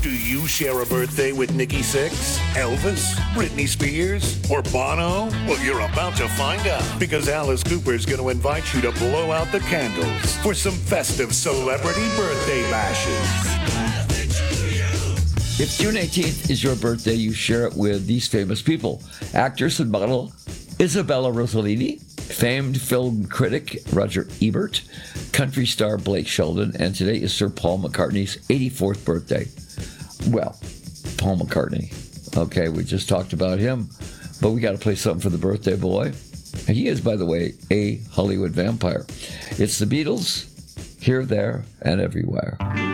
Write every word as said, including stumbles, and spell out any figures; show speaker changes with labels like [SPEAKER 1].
[SPEAKER 1] Do you share a birthday with Nikki Sixx, Elvis, Britney Spears, or Bono? Well, you're about to find out, because Alice Cooper's going to invite you to blow out the candles for some festive celebrity birthday bashes.
[SPEAKER 2] If June eighteenth is your birthday, you share it with these famous people. Actress and model Isabella Rossellini, famed film critic Roger Ebert, country star Blake Shelton, and today is Sir Paul McCartney's eighty-fourth birthday. Well, Paul McCartney. Okay, we just talked about him, but we got to play something for the birthday boy. And he is, by the way, a Hollywood vampire. It's the Beatles, Here, There, and Everywhere.